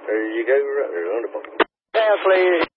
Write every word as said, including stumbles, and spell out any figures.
There you go. Right there. Wonderful. Fast, ladies.